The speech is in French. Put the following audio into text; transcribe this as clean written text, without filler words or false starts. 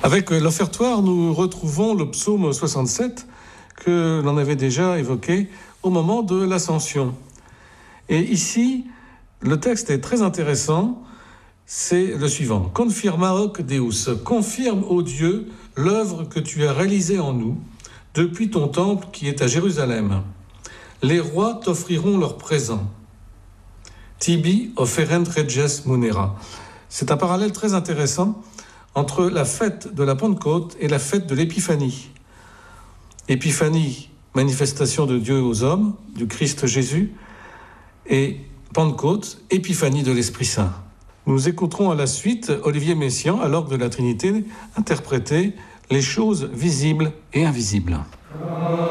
Avec l'offertoire, nous retrouvons le psaume 67 que l'on avait déjà évoqué au moment de l'Ascension. Et ici, le texte est très intéressant, c'est le suivant. Confirma hoc Deus, confirme, ô Dieu, l'œuvre que tu as réalisée en nous, depuis ton temple qui est à Jérusalem. Les rois t'offriront leurs présents. Tibi offerent reges munera. C'est un parallèle très intéressant entre la fête de la Pentecôte et la fête de l'Épiphanie. Épiphanie, manifestation de Dieu aux hommes, du Christ Jésus, et Pentecôte, épiphanie de l'Esprit Saint. Nous écouterons à la suite Olivier Messiaen, à l'orgue de la Trinité, interpréter les choses visibles et invisibles.